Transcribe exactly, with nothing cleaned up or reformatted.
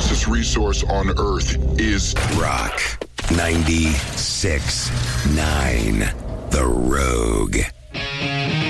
fastest resource on Earth is Rock ninety-six point nine, The Rogue.